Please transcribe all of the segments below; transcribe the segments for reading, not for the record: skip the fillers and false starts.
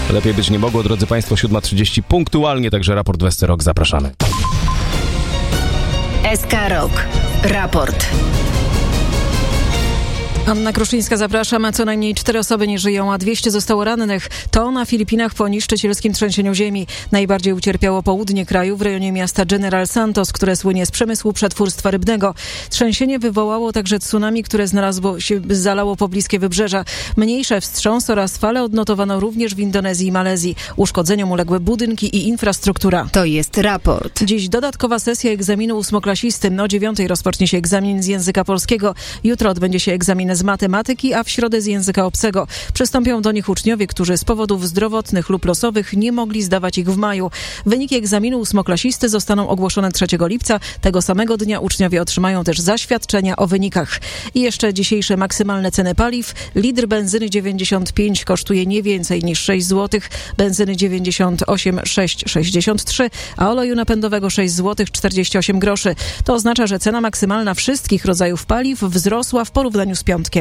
Lepiej być nie mogło, drodzy Państwo, 7:30 punktualnie, także raport Westy Rock, zapraszamy. SK Rock. Raport. Anna Kruszyńska, zapraszam. Co najmniej 4 osoby nie żyją, a 200 zostało rannych. To na Filipinach po niszczycielskim trzęsieniu ziemi. Najbardziej ucierpiało południe kraju, w rejonie miasta General Santos, które słynie z przemysłu przetwórstwa rybnego. Trzęsienie wywołało także tsunami, które zalało pobliskie wybrzeża. Mniejsze wstrząs oraz fale odnotowano również w Indonezji i Malezji. Uszkodzeniom uległy budynki i infrastruktura. To jest raport. Dziś dodatkowa sesja egzaminu ósmoklasisty. O 9:00 rozpocznie się egzamin z języka polskiego. Jutro odbędzie się egzamin z matematyki, a w środę z języka obcego. Przystąpią do nich uczniowie, którzy z powodów zdrowotnych lub losowych nie mogli zdawać ich w maju. Wyniki egzaminu ósmoklasisty zostaną ogłoszone 3 lipca. Tego samego dnia uczniowie otrzymają też zaświadczenia o wynikach. I jeszcze dzisiejsze maksymalne ceny paliw. Litr benzyny 95 kosztuje nie więcej niż 6 zł, benzyny 98 6,63, a oleju napędowego 6 zł 48 groszy. To oznacza, że cena maksymalna wszystkich rodzajów paliw wzrosła w porównaniu z piątkiem.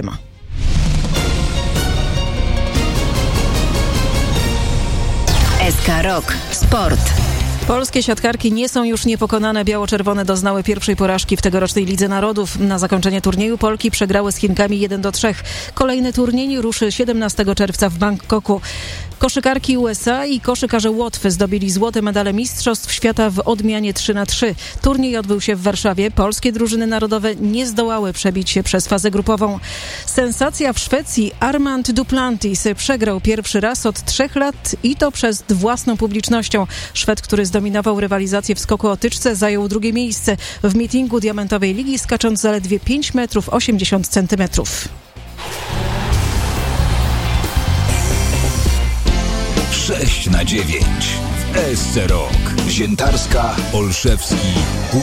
SK Rock. Sport. Polskie siatkarki nie są już niepokonane. Biało-czerwone doznały pierwszej porażki w tegorocznej Lidze Narodów. Na zakończenie turnieju Polki przegrały z Chinkami 1-3. Kolejny turniej ruszy 17 czerwca w Bangkoku. Koszykarki USA i koszykarze Łotwy zdobyli złote medale Mistrzostw Świata w odmianie 3x3. Turniej odbył się w Warszawie. Polskie drużyny narodowe nie zdołały przebić się przez fazę grupową. Sensacja w Szwecji. Armand Duplantis przegrał pierwszy raz od 3 lat i to przed własną publicznością. Szwed, który zdominował rywalizację w skoku o tyczce, zajął 2. miejsce w meetingu Diamentowej Ligi, skacząc zaledwie 5 metrów 80 centymetrów. 6/9 w SC Rock. Ziętarska, Olszewski,